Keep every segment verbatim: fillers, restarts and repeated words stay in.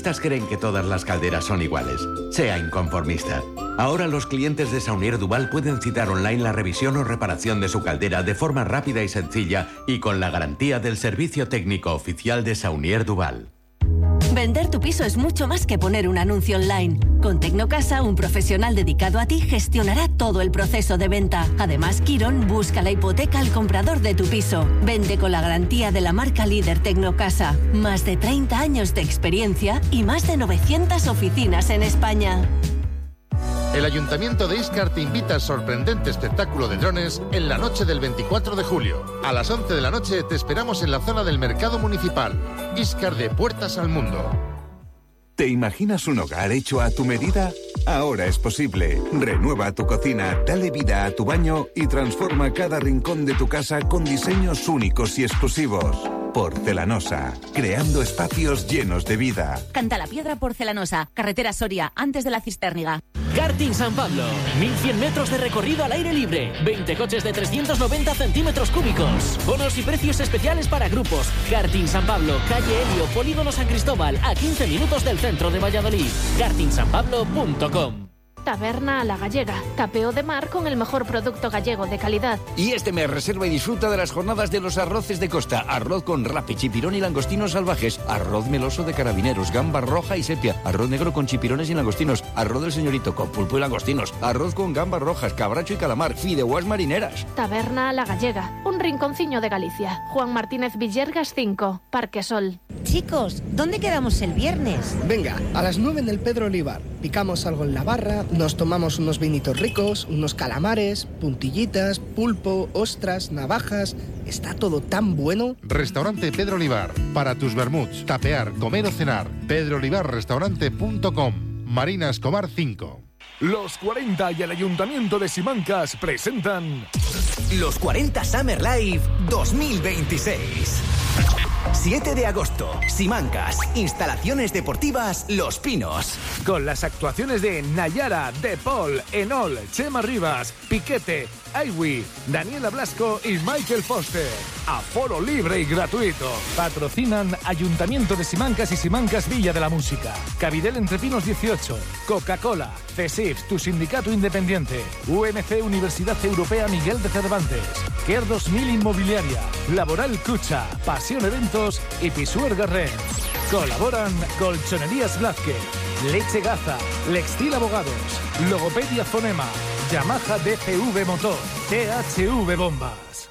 conformistas creen que todas las calderas son iguales. Sea inconformista. Ahora los clientes de Saunier Duval pueden citar online la revisión o reparación de su caldera de forma rápida y sencilla y con la garantía del servicio técnico oficial de Saunier Duval. Vender tu piso es mucho más que poner un anuncio online. Con Tecnocasa, un profesional dedicado a ti gestionará todo el proceso de venta. Además, Quirón busca la hipoteca al comprador de tu piso. Vende con la garantía de la marca líder Tecnocasa. Más de treinta años de experiencia y más de novecientas oficinas en España. El Ayuntamiento de Íscar te invita al sorprendente espectáculo de drones en la noche del veinticuatro de julio. A las once de la noche te esperamos en la zona del Mercado Municipal. Íscar, de puertas al mundo. ¿Te imaginas un hogar hecho a tu medida? Ahora es posible. Renueva tu cocina, dale vida a tu baño y transforma cada rincón de tu casa con diseños únicos y exclusivos. Porcelanosa, creando espacios llenos de vida. Cantalapiedra Porcelanosa, carretera Soria, antes de la Cistérniga. Karting San Pablo, mil cien metros de recorrido al aire libre, veinte coches de trescientos noventa centímetros cúbicos, bonos y precios especiales para grupos. Karting San Pablo, calle Helio, Polígono San Cristóbal, a quince minutos del centro de Valladolid. karting san pablo punto com. Taberna a la Gallega, tapeo de mar con el mejor producto gallego de calidad. Y este mes reserva y disfruta de las jornadas de los arroces de costa. Arroz con rape, chipirón y langostinos salvajes. Arroz meloso de carabineros, gamba roja y sepia. Arroz negro con chipirones y langostinos. Arroz del señorito con pulpo y langostinos. Arroz con gambas rojas, cabracho y calamar. Fideuás marineras. Taberna a la Gallega, un rinconcillo de Galicia. Juan Martínez Villergas cinco, Parque Sol. Chicos, ¿dónde quedamos el viernes? Venga, a las nueve en el Pedro Olivar. Picamos algo en la barra, nos tomamos unos vinitos ricos, unos calamares, puntillitas, pulpo, ostras, navajas. Está todo tan bueno. Restaurante Pedro Olivar. Para tus vermuts, tapear, comer o cenar. pedro olivar restaurante punto com. Marina Escobar cinco. Los cuarenta y el Ayuntamiento de Simancas presentan Los cuarenta Summer Live dos mil veintiséis. siete de agosto, Simancas, instalaciones deportivas Los Pinos. Con las actuaciones de Nayara, De Paul, Enol, Chema Rivas, Piquete, Aiwi, Daniela Blasco y Michael Foster. Aforo libre y gratuito. Patrocinan Ayuntamiento de Simancas y Simancas Villa de la Música. Cabidel Entre Pinos dieciocho. Coca-Cola. CESIF, tu sindicato independiente. U M C Universidad Europea Miguel de Cervantes. Care dos mil Inmobiliaria. Laboral Cucha. Pasión Eventos y Pisuer Garren. Colaboran Colchonerías Blázquez, Leche Gaza, Lextil Abogados, Logopedia Fonema, Yamaha D C V Motor, T H V Bombas.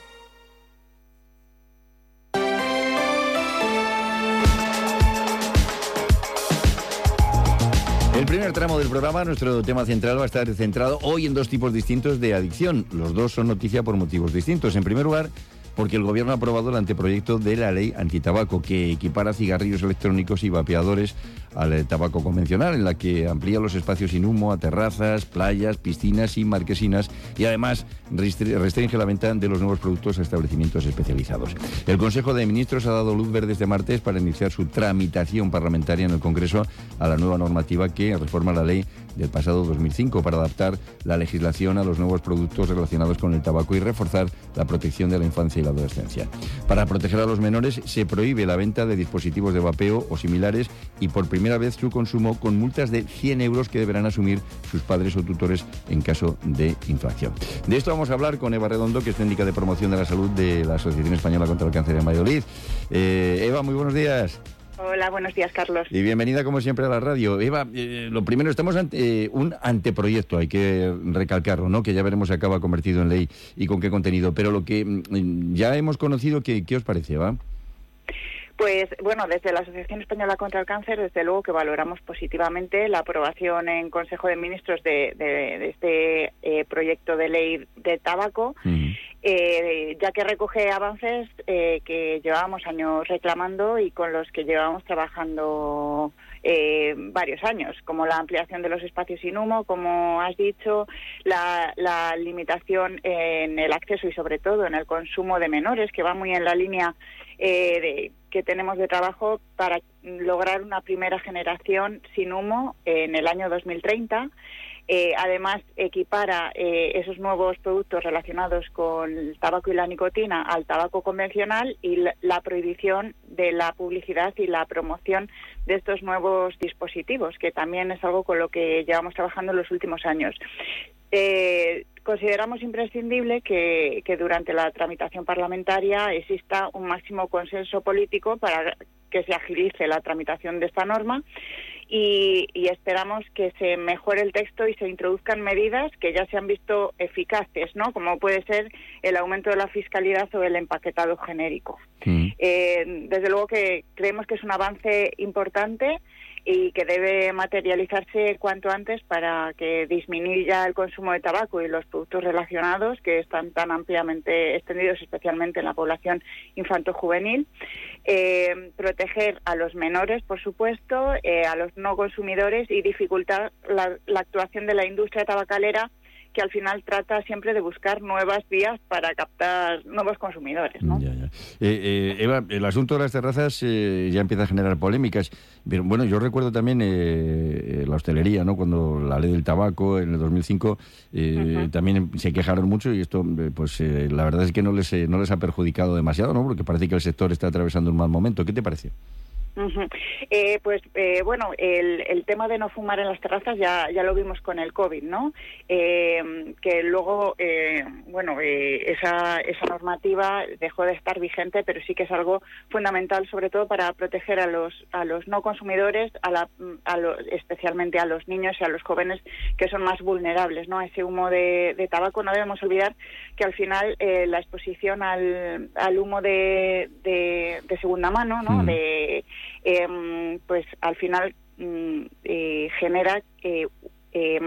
El primer tramo del programa, nuestro tema central, va a estar centrado hoy en dos tipos distintos de adicción. Los dos son noticia por motivos distintos. En primer lugar, porque el Gobierno ha aprobado el anteproyecto de la ley antitabaco que equipara cigarrillos electrónicos y vapeadores al tabaco convencional, en la que amplía los espacios sin humo a terrazas, playas, piscinas y marquesinas y además restringe la venta de los nuevos productos a establecimientos especializados. El Consejo de Ministros ha dado luz verde este martes para iniciar su tramitación parlamentaria en el Congreso a la nueva normativa que reforma la ley del pasado dos mil cinco para adaptar la legislación a los nuevos productos relacionados con el tabaco y reforzar la protección de la infancia y la adolescencia. Para proteger a los menores se prohíbe la venta de dispositivos de vapeo o similares y por primera vez su consumo con multas de cien euros que deberán asumir sus padres o tutores en caso de infracción. De esto vamos a hablar con Eva Redondo, que es técnica de promoción de la salud de la Asociación Española contra el Cáncer en Valladolid. Eh, Eva, muy buenos días. Hola, buenos días, Carlos. Y bienvenida, como siempre, a la radio. Eva, eh, lo primero, estamos ante eh, un anteproyecto, hay que recalcarlo, ¿no? Que ya veremos si acaba convertido en ley y con qué contenido. Pero lo que mm, ya hemos conocido, ¿qué, qué os parece, Eva? Pues bueno, desde la Asociación Española contra el Cáncer, desde luego que valoramos positivamente la aprobación en Consejo de Ministros de, de, de este eh, proyecto de ley de tabaco, uh-huh. eh, ya que recoge avances eh, que llevábamos años reclamando y con los que llevábamos trabajando eh, varios años, como la ampliación de los espacios sin humo, como has dicho, la, la limitación en el acceso y sobre todo en el consumo de menores, que va muy en la línea eh, de que tenemos de trabajo para lograr una primera generación sin humo en el año dos mil treinta Eh, además, equipara eh, esos nuevos productos relacionados con el tabaco y la nicotina al tabaco convencional y la, la prohibición de la publicidad y la promoción de estos nuevos dispositivos, que también es algo con lo que llevamos trabajando en los últimos años. Eh, consideramos imprescindible que, que durante la tramitación parlamentaria exista un máximo consenso político para que se agilice la tramitación de esta norma y, y esperamos que se mejore el texto y se introduzcan medidas que ya se han visto eficaces, ¿no? Como puede ser el aumento de la fiscalidad o el empaquetado genérico. Mm. Eh, desde luego que creemos que es un avance importante y que debe materializarse cuanto antes para que disminuya el consumo de tabaco y los productos relacionados que están tan ampliamente extendidos, especialmente en la población infanto-juvenil. Eh, proteger a los menores, por supuesto, eh, a los no consumidores y dificultar la, la actuación de la industria tabacalera, que al final trata siempre de buscar nuevas vías para captar nuevos consumidores, ¿no? Ya, ya. Eh, eh, Eva, el asunto de las terrazas eh, ya empieza a generar polémicas. Pero bueno, yo recuerdo también eh, la hostelería, ¿no? Cuando la ley del tabaco en el dos mil cinco eh, uh-huh. también se quejaron mucho y esto, pues eh, la verdad es que no les eh, no les ha perjudicado demasiado, ¿no? Porque parece que el sector está atravesando un mal momento. ¿Qué te parece? Uh-huh. Eh, pues eh, bueno, el, el tema de no fumar en las terrazas ya ya lo vimos con el COVID, ¿no? Eh, que luego, eh, bueno, eh, esa esa normativa dejó de estar vigente, pero sí que es algo fundamental, sobre todo para proteger a los a los no consumidores, a la a los, especialmente a los niños y a los jóvenes que son más vulnerables, ¿no? A ese humo de, de tabaco. No debemos olvidar que al final eh, la exposición al, al humo de, de, de segunda mano, ¿no? Mm. De Eh, pues al final mm, eh, genera eh, eh,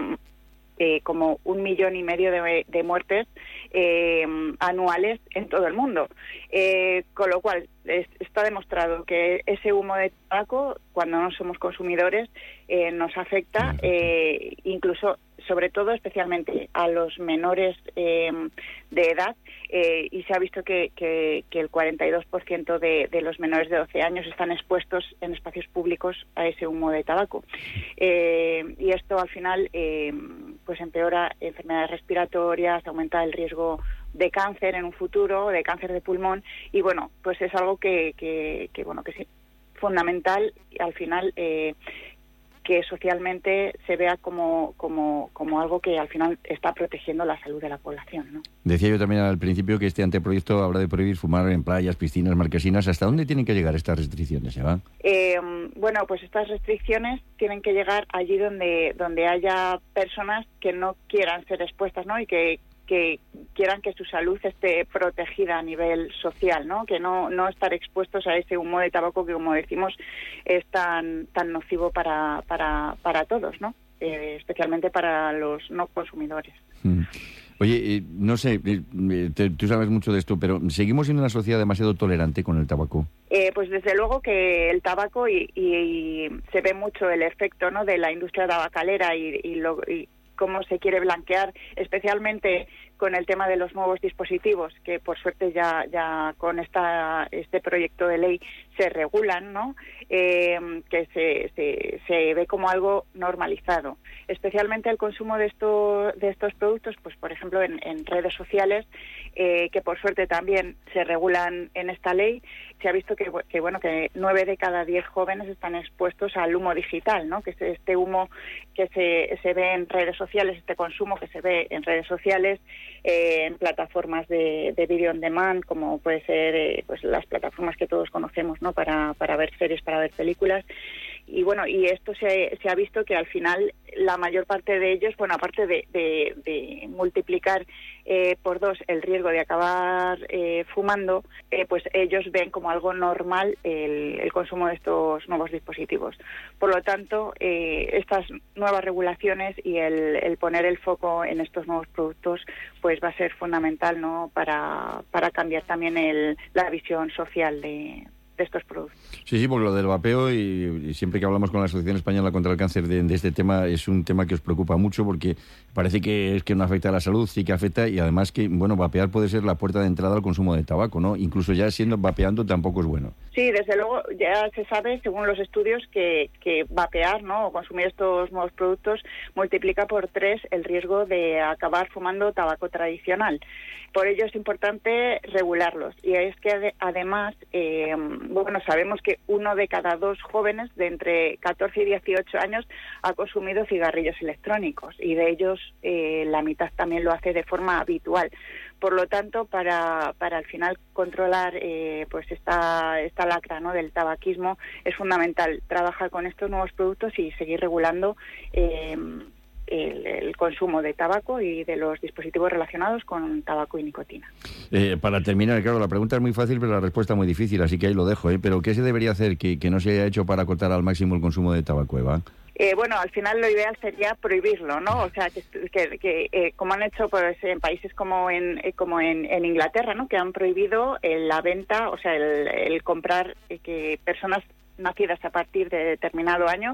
eh, como un millón y medio de, de muertes eh, anuales en todo el mundo. Eh, con lo cual es, está demostrado que ese humo de tabaco, cuando no somos consumidores, eh, nos afecta, eh, incluso, sobre todo, especialmente a los menores eh, de edad, eh, y se ha visto que, que, que el cuarenta y dos por ciento de, de los menores de doce años están expuestos en espacios públicos a ese humo de tabaco. Eh, y esto, al final, eh, pues empeora enfermedades respiratorias, aumenta el riesgo de cáncer en un futuro, de cáncer de pulmón, y bueno, pues es algo que, que, que bueno, que es fundamental, al final, eh, que socialmente se vea como, como, como algo que al final está protegiendo la salud de la población, ¿no? Decía yo también al principio que este anteproyecto habla de prohibir fumar en playas, piscinas, marquesinas. ¿Hasta dónde tienen que llegar estas restricciones, Eva? Eh, bueno, pues estas restricciones tienen que llegar allí donde, donde haya personas que no quieran ser expuestas, ¿no? Y que que quieran que su salud esté protegida a nivel social, ¿no? Que no, no estar expuestos a ese humo de tabaco que, como decimos, es tan tan nocivo para para, para todos, ¿no? Eh, especialmente para los no consumidores. Mm. Oye, eh, no sé, eh, te, tú sabes mucho de esto, pero ¿seguimos siendo una sociedad demasiado tolerante con el tabaco? Eh, pues desde luego que el tabaco, y, y, y se ve mucho el efecto, ¿no?, de la industria tabacalera y, y, lo, y cómo se quiere blanquear, especialmente con el tema de los nuevos dispositivos, que por suerte ya ya con esta este proyecto de ley se regulan, ¿no? Eh, que se, se se ve como algo normalizado. Especialmente el consumo de estos de estos productos, pues por ejemplo en, en redes sociales, eh, que por suerte también se regulan en esta ley. Se ha visto que, que bueno que nueve de cada diez jóvenes están expuestos al humo digital, ¿no? Que es este humo que se se ve en redes sociales, este consumo que se ve en redes sociales, eh, en plataformas de, de video on demand, como puede ser eh, pues las plataformas que todos conocemos, ¿no? Para para ver series, para ver películas. Y bueno, y esto se, se ha visto que al final la mayor parte de ellos, bueno, aparte de, de, de multiplicar eh, por dos el riesgo de acabar eh, fumando, eh, pues ellos ven como algo normal el, el consumo de estos nuevos dispositivos. Por lo tanto, eh, estas nuevas regulaciones y el, el poner el foco en estos nuevos productos, pues va a ser fundamental, ¿no?, para, para cambiar también el, la visión social de de estos productos. Sí, sí, porque lo del vapeo, y, y siempre que hablamos con la Asociación Española contra el Cáncer de, de este tema, es un tema que os preocupa mucho, porque parece que es que no afecta a la salud, sí que afecta, y además que, bueno, vapear puede ser la puerta de entrada al consumo de tabaco, ¿no? Incluso ya siendo vapeando tampoco es bueno. Sí, desde luego ya se sabe, según los estudios, que, que vapear, ¿no?, o consumir estos nuevos productos multiplica por tres el riesgo de acabar fumando tabaco tradicional. Por ello es importante regularlos. Y es que ade- además, eh, bueno, sabemos que uno de cada dos jóvenes de entre catorce y dieciocho años ha consumido cigarrillos electrónicos, y de ellos eh, la mitad también lo hace de forma habitual. Por lo tanto, para, para al final controlar eh, pues esta, esta lacra, ¿no?, del tabaquismo, es fundamental trabajar con estos nuevos productos y seguir regulando eh, el, el consumo de tabaco y de los dispositivos relacionados con tabaco y nicotina. Eh, para terminar, claro, la pregunta es muy fácil, pero la respuesta muy difícil, así que ahí lo dejo. ¿eh? Pero ¿qué se debería hacer que, que no se haya hecho para acotar al máximo el consumo de tabaco, Eva? Eh, bueno, al final lo ideal sería prohibirlo, ¿no? O sea, que, que, que eh, como han hecho pues en países como en eh, como en, en Inglaterra, ¿no?, que han prohibido eh, la venta, o sea, el, el comprar eh, que personas nacidas a partir de determinado año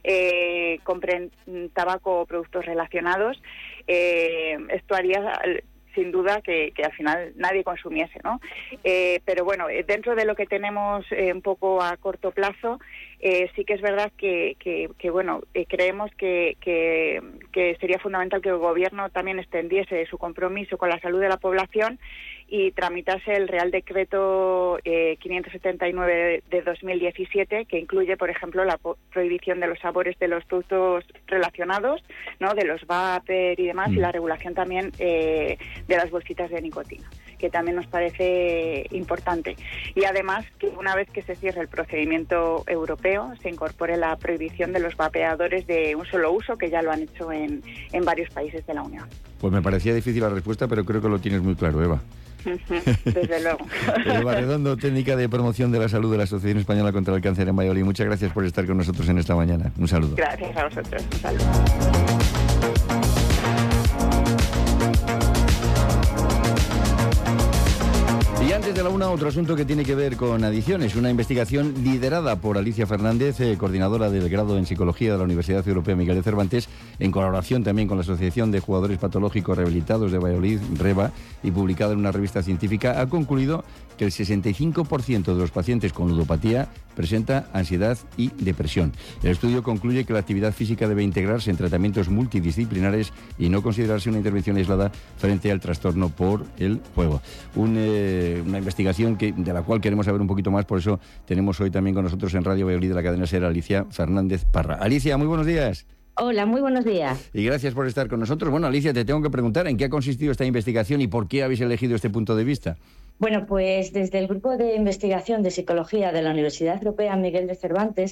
eh, compren tabaco o productos relacionados. Eh, esto haría sin duda que, que al final nadie consumiese, ¿no? Eh, pero bueno, dentro de lo que tenemos eh, un poco a corto plazo, eh, sí que es verdad que, que, que bueno, eh, creemos que, que, que sería fundamental que el Gobierno también extendiese su compromiso con la salud de la población y tramitase el Real Decreto eh, quinientos setenta y nueve de dos mil diecisiete, que incluye, por ejemplo, la po- prohibición de los sabores de los productos relacionados, ¿no?, de los vapor y demás, mm. y la regulación también eh, de las bolsitas de nicotina, que también nos parece importante. Y además, que una vez que se cierre el procedimiento europeo, se incorpore la prohibición de los vapeadores de un solo uso, que ya lo han hecho en, en varios países de la Unión. Pues me parecía difícil la respuesta, pero creo que lo tienes muy claro, Eva. Desde luego. Eva Redondo, técnica de promoción de la salud de la Asociación Española contra el Cáncer en Valladolid. Muchas gracias por estar con nosotros en esta mañana. Un saludo. Gracias a vosotros. Un saludo. Y antes de la una, otro asunto que tiene que ver con adicciones. Una investigación liderada por Alicia Fernández, eh, coordinadora del grado en Psicología de la Universidad Europea Miguel de Cervantes, en colaboración también con la Asociación de Jugadores Patológicos Rehabilitados de Valladolid, REVA, y publicada en una revista científica, ha concluido que el sesenta y cinco por ciento de los pacientes con ludopatía presenta ansiedad y depresión. El estudio concluye que la actividad física debe integrarse en tratamientos multidisciplinares y no considerarse una intervención aislada frente al trastorno por el juego. Un, eh, una investigación que, de la cual queremos saber un poquito más, por eso tenemos hoy también con nosotros en Radio Valladolid de la cadena SER Alicia Fernández Parra. Alicia, muy buenos días. Hola, muy buenos días. Y gracias por estar con nosotros. Bueno, Alicia, te tengo que preguntar en qué ha consistido esta investigación y por qué habéis elegido este punto de vista. Bueno, pues desde el Grupo de Investigación de Psicología de la Universidad Europea Miguel de Cervantes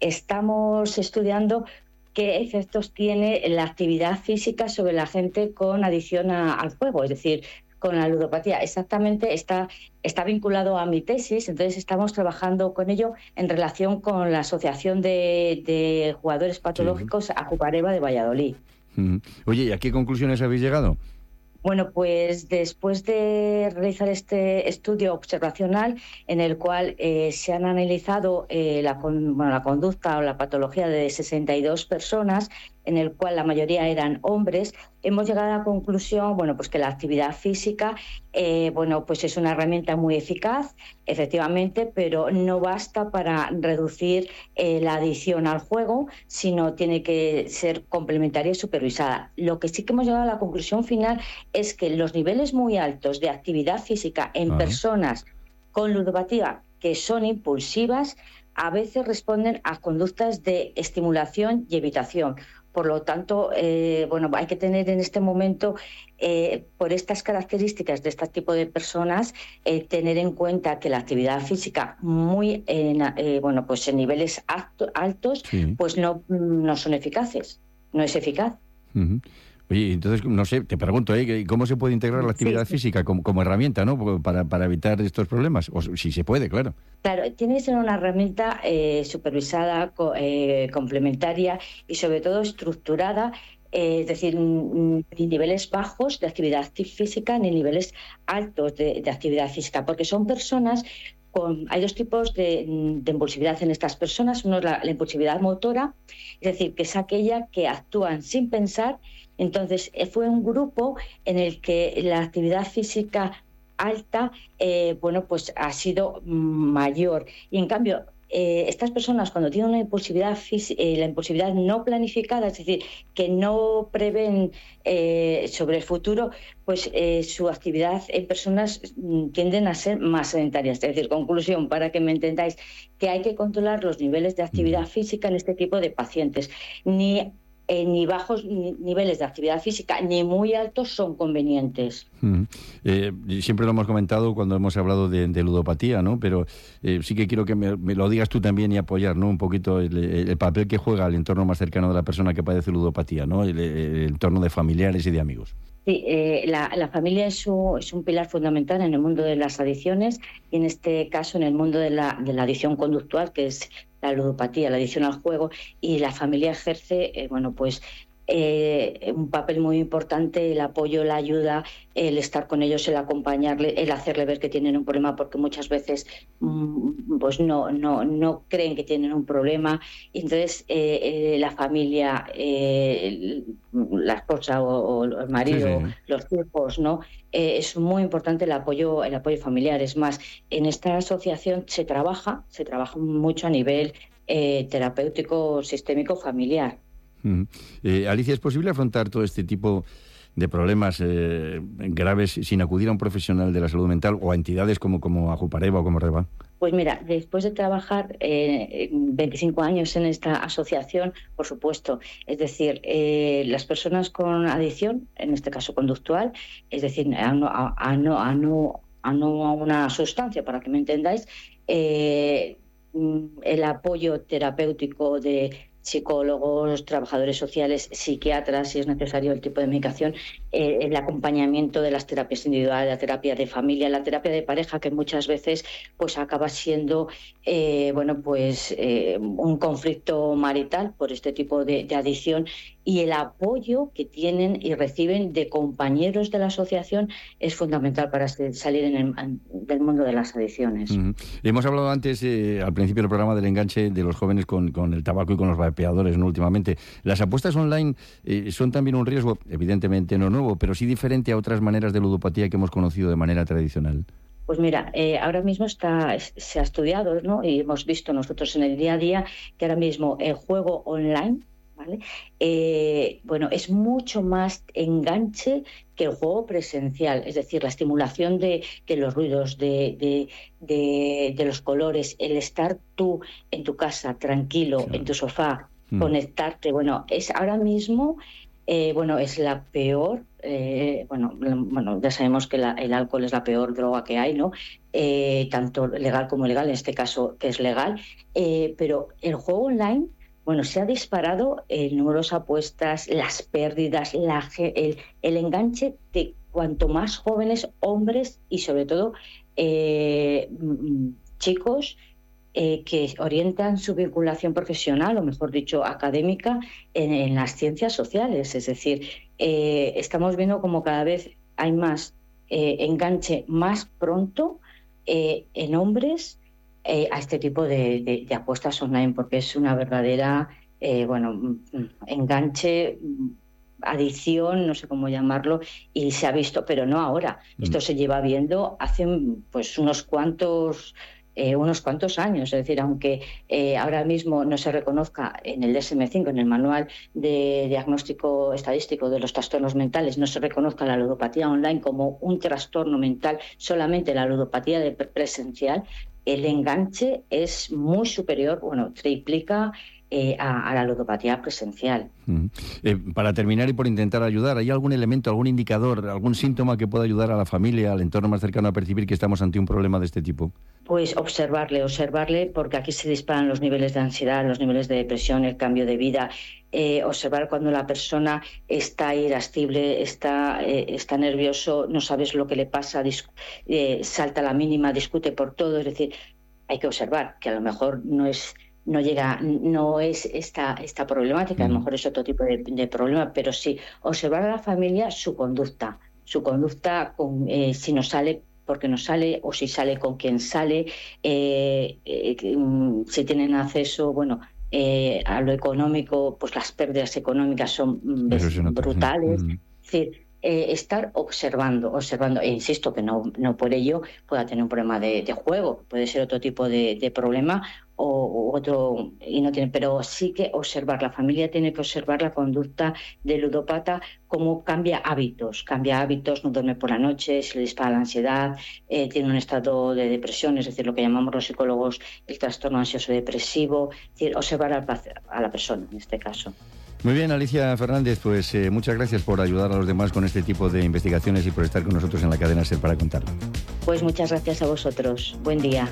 estamos estudiando qué efectos tiene la actividad física sobre la gente con adicción a, al juego, es decir, con la ludopatía. Exactamente está, está vinculado a mi tesis, entonces estamos trabajando con ello en relación con la Asociación de, de Jugadores Patológicos, sí. Ajupareva de Valladolid. Mm. Oye, ¿y a qué conclusiones habéis llegado? Bueno, pues después de realizar este estudio observacional en el cual eh, se han analizado eh, la, con, bueno, la conducta o la patología de sesenta y dos personas, en el cual la mayoría eran hombres, hemos llegado a la conclusión, bueno, pues que la actividad física, eh, bueno, pues es una herramienta muy eficaz, efectivamente, pero no basta para reducir eh, la adicción al juego, sino tiene que ser complementaria y supervisada. Lo que sí que hemos llegado a la conclusión final es que los niveles muy altos de actividad física en ah. personas con ludopatía que son impulsivas a veces responden a conductas de estimulación y evitación. Por lo tanto, eh, bueno, hay que tener en este momento, eh, por estas características de este tipo de personas, eh, tener en cuenta que la actividad física muy, en, eh, bueno, pues en niveles alto, altos, sí. pues no, no son eficaces, no es eficaz. Uh-huh. Oye, entonces, no sé, te pregunto, ¿eh? ¿Cómo se puede integrar la actividad sí, física como, como herramienta, ¿no? Para, para evitar estos problemas? O si se puede, claro. Claro, tiene que ser una herramienta eh, supervisada, co, eh, complementaria y sobre todo estructurada, eh, es decir, ni niveles bajos de actividad física ni niveles altos de, de actividad física, porque son personas con, hay dos tipos de, de impulsividad en estas personas. Uno es la, la impulsividad motora, es decir, que es aquella que actúan sin pensar. Entonces, fue un grupo en el que la actividad física alta, eh, bueno, pues ha sido mayor. Y en cambio, eh, estas personas cuando tienen una impulsividad física, eh, la impulsividad no planificada, es decir, que no prevén eh, sobre el futuro, pues eh, su actividad en personas mm, tienden a ser más sedentarias. Es decir, conclusión, para que me entendáis, que hay que controlar los niveles de actividad física en este tipo de pacientes. Ni Eh, ni bajos ni, niveles de actividad física ni muy altos son convenientes. Mm. Eh, siempre lo hemos comentado cuando hemos hablado de, de ludopatía, ¿no? Pero eh, sí que quiero que me, me lo digas tú también y apoyar, ¿no? Un poquito el, el papel que juega el entorno más cercano de la persona que padece ludopatía, ¿no? El, el entorno de familiares y de amigos. Sí, eh, la, la familia es un, es un pilar fundamental en el mundo de las adicciones y en este caso en el mundo de la, de la adicción conductual, que es la ludopatía, la adicción al juego, y la familia ejerce, eh, bueno, pues eh, un papel muy importante, el apoyo, la ayuda, el estar con ellos, el acompañarle, el hacerle ver que tienen un problema, porque muchas veces mmm, pues no, no, no creen que tienen un problema, y entonces eh, eh, la familia, eh, la esposa o, o el marido, sí, sí. los hijos, ¿no? Eh, es muy importante el apoyo, el apoyo familiar. Es más, en esta asociación se trabaja, se trabaja mucho a nivel eh, terapéutico, sistémico, familiar. Uh-huh. Eh, Alicia, ¿es posible afrontar todo este tipo de problemas eh, graves sin acudir a un profesional de la salud mental o a entidades como, como Ajupareva o como Reba? Pues mira, después de trabajar eh, veinticinco años en esta asociación, por supuesto, es decir, eh, las personas con adicción, en este caso conductual, es decir, a no a, a, no, a, no, a, no a una sustancia, para que me entendáis, eh, el apoyo terapéutico de psicólogos, trabajadores sociales, psiquiatras, si es necesario el tipo de medicación, eh, el acompañamiento de las terapias individuales, la terapia de familia, la terapia de pareja, que muchas veces pues acaba siendo eh, bueno pues eh, un conflicto marital por este tipo de, de adicción, y el apoyo que tienen y reciben de compañeros de la asociación es fundamental para salir en el, en, del mundo de las adicciones. Uh-huh. Hemos hablado antes, eh, al principio del programa, del enganche de los jóvenes con, con el tabaco y con los vapeadores, ¿no? Últimamente. Las apuestas online eh, son también un riesgo, evidentemente no nuevo, pero sí diferente a otras maneras de ludopatía que hemos conocido de manera tradicional. Pues mira, eh, ahora mismo está, se ha estudiado, ¿no? Y hemos visto nosotros en el día a día que ahora mismo el juego online, ¿vale? Eh, bueno, es mucho más enganche que el juego presencial, es decir, la estimulación de, de los ruidos, de, de, de, de los colores, el estar tú en tu casa tranquilo, claro, en tu sofá, mm. conectarte, bueno, es ahora mismo, eh, bueno, es la peor, eh, bueno, bueno, ya sabemos que la, el alcohol es la peor droga que hay, ¿no? Eh, tanto legal como ilegal, en este caso que es legal, eh, pero el juego online, bueno, se ha disparado el número de apuestas, las pérdidas, la, el, el enganche de cuanto más jóvenes, hombres y sobre todo eh, chicos eh, que orientan su vinculación profesional, o mejor dicho, académica, en, en las ciencias sociales. Es decir, eh, estamos viendo como cada vez hay más eh, enganche más pronto eh, en hombres, Eh, a este tipo de, de, de apuestas online, porque es una verdadera eh, bueno, enganche, adicción, no sé cómo llamarlo, y se ha visto, pero no ahora. Mm. Esto se lleva viendo hace pues unos cuantos eh, unos cuantos años, es decir, aunque eh, ahora mismo no se reconozca en el D S M cinco, en el Manual de Diagnóstico Estadístico de los Trastornos Mentales, no se reconozca la ludopatía online como un trastorno mental, solamente la ludopatía de presencial, el enganche es muy superior, bueno, triplica eh, a, a la ludopatía presencial. Mm. Eh, para terminar y por intentar ayudar, ¿hay algún elemento, algún indicador, algún síntoma que pueda ayudar a la familia, al entorno más cercano a percibir que estamos ante un problema de este tipo? Pues observarle, observarle, porque aquí se disparan los niveles de ansiedad, los niveles de depresión, el cambio de vida. Eh, observar cuando la persona está irascible, está, eh, está nervioso, no sabes lo que le pasa, dis- eh, salta a la mínima, discute por todo. Es decir, hay que observar que a lo mejor no es no llega, no es esta, esta problemática, a lo mejor es otro tipo de, de problema, pero sí observar a la familia su conducta, su conducta con, eh, si no sale porque no sale, o si sale con quien sale, eh, eh, si tienen acceso, bueno, eh, a lo económico, pues las pérdidas económicas son ves, brutales. Mm. Es decir, eh, estar observando, observando, e insisto que no, no por ello pueda tener un problema de, de juego, puede ser otro tipo de, de problema o, o otro, y no tiene, pero sí que observar, la familia tiene que observar la conducta del ludópata, cómo cambia hábitos, cambia hábitos, no duerme por la noche, se le dispara la ansiedad, eh, tiene un estado de depresión, es decir, lo que llamamos los psicólogos el trastorno ansioso depresivo, es decir, observar a, a la persona en este caso. Muy bien, Alicia Fernández, pues eh, muchas gracias por ayudar a los demás con este tipo de investigaciones y por estar con nosotros en la cadena SER para contarlo. Pues muchas gracias a vosotros. Buen día.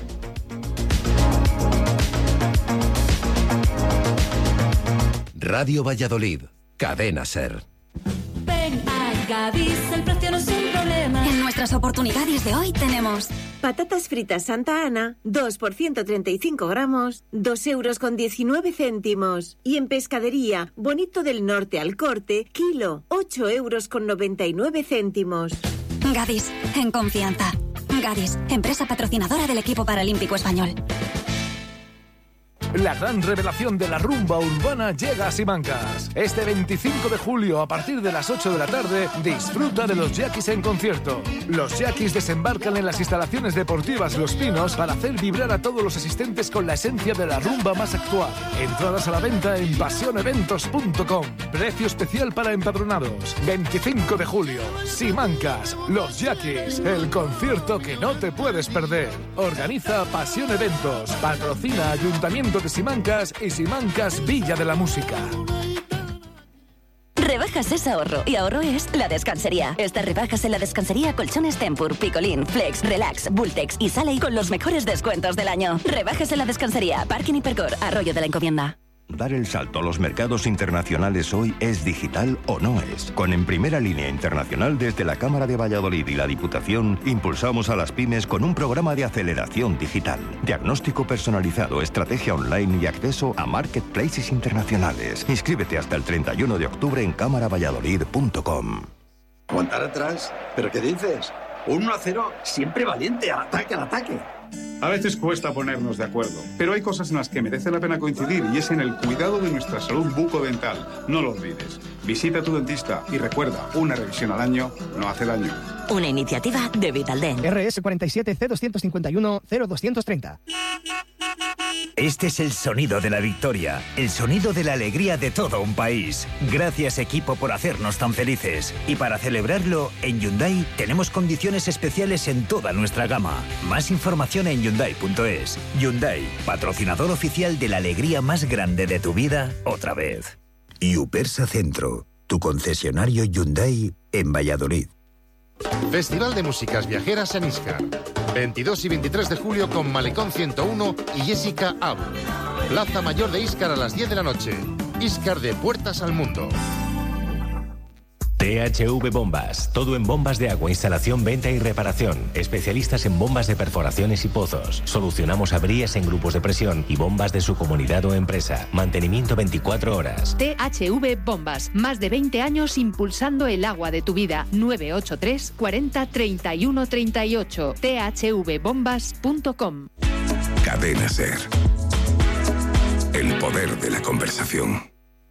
Radio Valladolid, cadena SER. Ven a Gadis, el precio no es un problema. En nuestras oportunidades de hoy tenemos patatas fritas Santa Ana, dos por ciento treinta y cinco gramos, dos euros con diecinueve céntimos. Y en pescadería, Bonito del Norte al corte, kilo, ocho euros con noventa y nueve céntimos. Gadis, en confianza. Gadis, empresa patrocinadora del equipo paralímpico español. La gran revelación de la rumba urbana llega a Simancas. Este veinticinco de julio, a partir de las ocho de la tarde, disfruta de los Yaquis en concierto. Los Yaquis desembarcan en las instalaciones deportivas Los Pinos para hacer vibrar a todos los asistentes con la esencia de la rumba más actual. Entradas a la venta en pasión eventos punto com. Precio especial para empadronados. veinticinco de julio, Simancas, Los Yaquis, el concierto que no te puedes perder. Organiza Pasión Eventos. Patrocina Ayuntamiento de Simancas y Simancas Villa de la Música. Rebajas es ahorro y ahorro es La Descansería. Estas rebajas en La Descansería, colchones Tempur, Picolín, Flex, Relax, Bultex y Sally con los mejores descuentos del año. Rebajas en La Descansería, Parking Hipercor, Arroyo de la Encomienda. Dar el salto a los mercados internacionales hoy es digital o no es. Con En Primera Línea Internacional, desde la Cámara de Valladolid y la Diputación, impulsamos a las pymes con un programa de aceleración digital. Diagnóstico personalizado, estrategia online y acceso a marketplaces internacionales. Inscríbete hasta el treinta y uno de octubre en cámara valladolid punto com. ¿Aguantar atrás? ¿Pero qué dices? Un uno a cero, siempre valiente, al ataque, al ataque. A veces cuesta ponernos de acuerdo, pero hay cosas en las que merece la pena coincidir y es en el cuidado de nuestra salud bucodental. No lo olvides. Visita a tu dentista y recuerda, una revisión al año no hace daño. Una iniciativa de Vitaldent. R S cuarenta y siete C doscientos cincuenta y uno cero doscientos treinta. Este es el sonido de la victoria, el sonido de la alegría de todo un país. Gracias, equipo, por hacernos tan felices. Y para celebrarlo, en Hyundai tenemos condiciones especiales en toda nuestra gama. Más información en hyundai punto es. Hyundai, patrocinador oficial de la alegría más grande de tu vida, otra vez. Yupersa Centro, tu concesionario Hyundai en Valladolid. Festival de Músicas Viajeras en Iscar. veintidós y veintitrés de julio con Malecón ciento uno y Jessica Abu. Plaza Mayor de Iscar a las diez de la noche. Iscar de puertas al mundo. T H V Bombas, todo en bombas de agua, instalación, venta y reparación. Especialistas en bombas de perforaciones y pozos. Solucionamos averías en grupos de presión y bombas de su comunidad o empresa. Mantenimiento veinticuatro horas. T H V Bombas, más de veinte años impulsando el agua de tu vida. nueve ocho tres cuarenta treinta y uno treinta y ocho. t h v bombas punto com. Cadena SER. El poder de la conversación.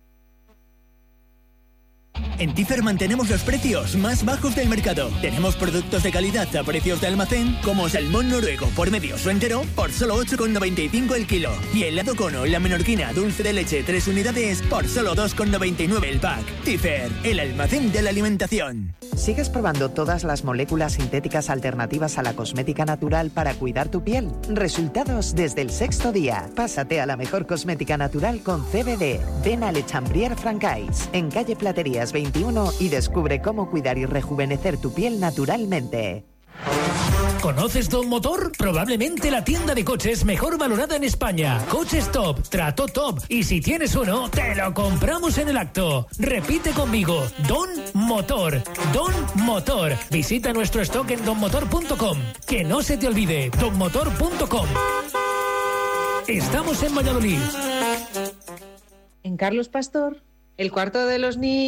En Tifer mantenemos los precios más bajos del mercado. Tenemos productos de calidad a precios de almacén, como salmón noruego por medio o entero por solo ocho con noventa y cinco el kilo. Y helado cono, la menorquina dulce de leche tres unidades por solo dos con noventa y nueve el pack. Tifer, el almacén de la alimentación. ¿Sigues probando todas las moléculas sintéticas alternativas a la cosmética natural para cuidar tu piel? Resultados desde el sexto día. Pásate a la mejor cosmética natural con C B D. Ven a Le Chambrier Francais, en calle Platerías veintiuno, y descubre cómo cuidar y rejuvenecer tu piel naturalmente. ¿Conoces Don Motor? Probablemente la tienda de coches mejor valorada en España. Coches top, trato top. Y si tienes uno, te lo compramos en el acto. Repite conmigo, Don Motor. Don Motor. Visita nuestro stock en don motor punto com. Que no se te olvide, don motor punto com. Estamos en Valladolid. En Carlos Pastor, el cuarto de los niños.